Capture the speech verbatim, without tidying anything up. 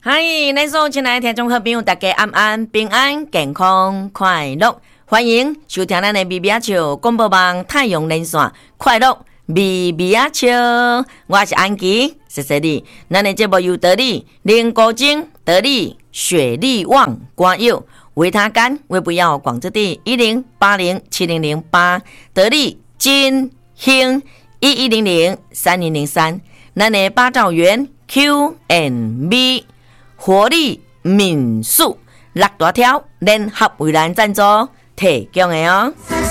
嗨，咱所亲爱的听众好朋友，大家安安平安健康快乐，欢迎收听咱的咪咪仔笑广播网太阳连线快乐咪咪仔笑，我是安琪，谢谢你。咱的节目由得力林国精、得力雪力旺瓜柚、维他干、微不要广之地一零八零七零零八，得力金兴一一零零三零零三，咱的八兆元 Q and B。活力民宿六大条联合为咱赞助提供的哦。